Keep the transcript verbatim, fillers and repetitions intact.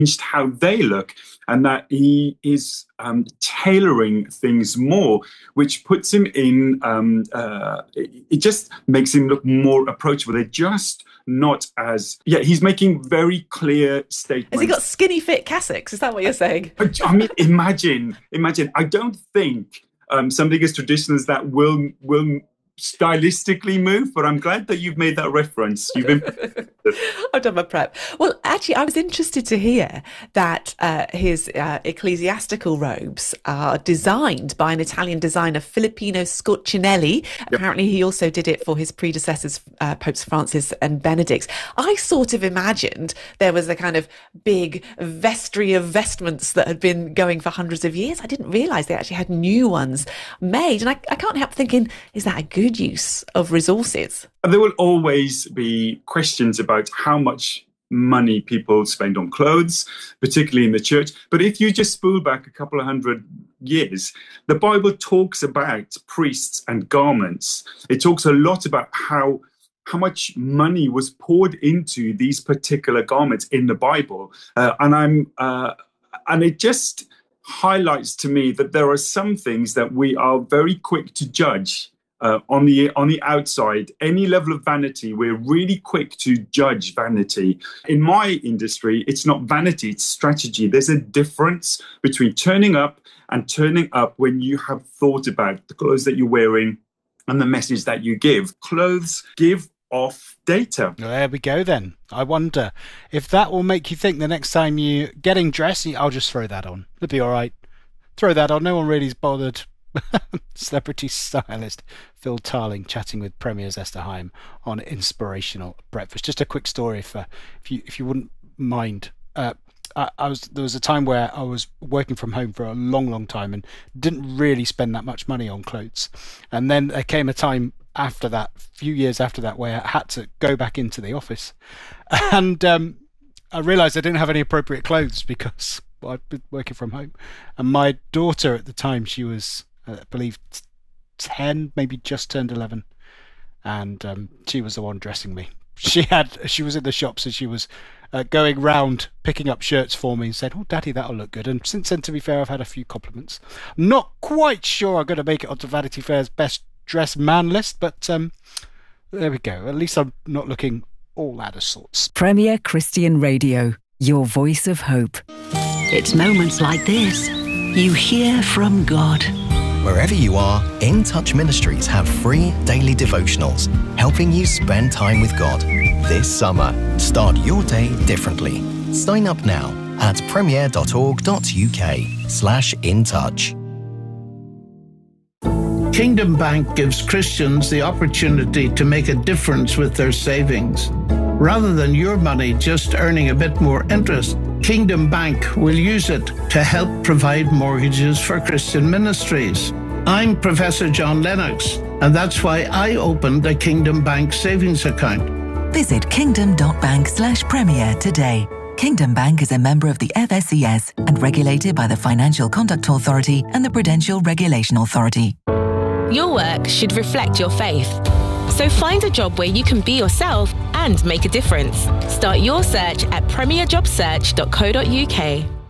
changed how they look, and that he is um, tailoring things more, which puts him in, um, uh, it, it just makes him look more approachable. They're just not as, yeah, he's making very clear statements. Has he got skinny fit cassocks? Is that what you're saying? I, I mean, imagine, imagine. I don't think um, something as traditional as that will will stylistically move, but I'm glad that you've made that reference. You've been I've done my prep. Well, actually, I was interested to hear that uh, his uh, ecclesiastical robes are designed by an Italian designer, Filippino Scorcinelli. Yep. Apparently, he also did it for his predecessors, uh, Popes Francis and Benedict. I sort of imagined there was a kind of big vestry of vestments that had been going for hundreds of years. I didn't realise they actually had new ones made. And I, I can't help thinking, is that a good use of resources? There will always be questions about how much money people spend on clothes, particularly in the church. But if you just spool back a couple of hundred years, the Bible talks about priests and garments. It talks a lot about how how much money was poured into these particular garments in the Bible. Uh, and I'm uh, and it just highlights to me that there are some things that we are very quick to judge. Uh, on the on the outside, any level of vanity, we're really quick to judge vanity. In my industry, it's not vanity, it's strategy. There's a difference between turning up and turning up when you have thought about the clothes that you're wearing and the message that you give. Clothes give off data. Well, there we go then. I wonder if that will make you think the next time you're getting dressed, I'll just throw that on. It'll be all right. Throw that on. No one really's bothered. Celebrity stylist Phil Tarling chatting with Premier's Esther Heim on Inspirational Breakfast. Just a quick story for if you if you wouldn't mind. Uh, I, I was there was a time where I was working from home for a long, long time and didn't really spend that much money on clothes. And then there came a time after that, a few years after that, where I had to go back into the office, and um, I realised I didn't have any appropriate clothes because I'd been working from home. And my daughter at the time, she was I believe ten, maybe just turned eleven, and um, she was the one dressing me. She had, she was in the shops and she was uh, going round picking up shirts for me and said, "Oh, Daddy, that'll look good." And since then, to be fair, I've had a few compliments. I'm not quite sure I'm going to make it onto Vanity Fair's best dressed man list, but um, there we go. At least I'm not looking all out of sorts. Premier Christian Radio, your voice of hope. It's moments like this you hear from God. Wherever you are, In Touch Ministries have free daily devotionals, helping you spend time with God. This summer, start your day differently. Sign up now at premier.org.uk slash in touch. Kingdom Bank gives Christians the opportunity to make a difference with their savings. Rather than your money just earning a bit more interest, Kingdom Bank will use it to help provide mortgages for Christian ministries. I'm Professor John Lennox, and that's why I opened a Kingdom Bank savings account. Visit kingdom.bank slash premier today. Kingdom Bank is a member of the F S C S and regulated by the Financial Conduct Authority and the Prudential Regulation Authority. Your work should reflect your faith. So find a job where you can be yourself and make a difference. Start your search at premier job search dot co dot uk.